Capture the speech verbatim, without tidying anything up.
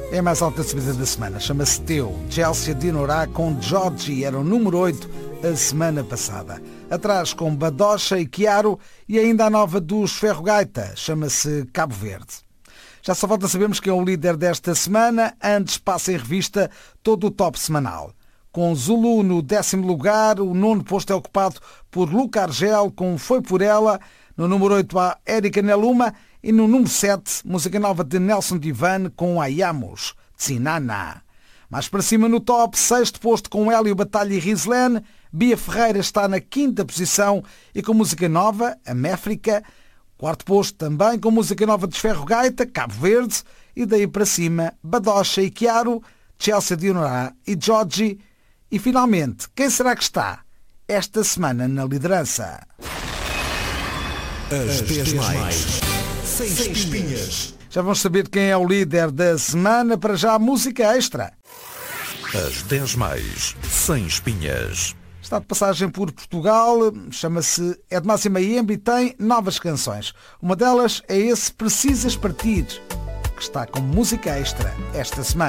É a mais alta subida da semana, chama-se Teu. Chelsea Dinorá com Georgie era o número oito a semana passada. Atrás com Badocha e Chiaro e ainda a nova dos Ferro Gaita, chama-se Cabo Verde. Já só falta sabermos quem é o líder desta semana, antes passa em revista todo o top semanal. Com Zulu no décimo lugar, o nono posto é ocupado por Luca Argel com Foi Por Ela, no número oito há Érica Neluma e no número sete, música nova de Nelson Divan com Ayamos, Tsinana. Mais para cima no top, sexto posto com Hélio Batalha e Rislene, Bia Ferreira está na quinta posição e com música nova, a Méfrica. Quarto posto também com música nova de Ferro Gaita, Cabo Verde, e daí para cima, Badocha e Chiaro, Chelsea Dinorá e Georgie. E finalmente, quem será que está esta semana na liderança? As dez mais, sem espinhas. Já vamos saber quem é o líder da semana, para já a música extra. As dez mais, sem espinhas. Está de passagem por Portugal, chama-se Edmácia Maembe e tem novas canções. Uma delas é esse Precisas Partir, que está como música extra esta semana.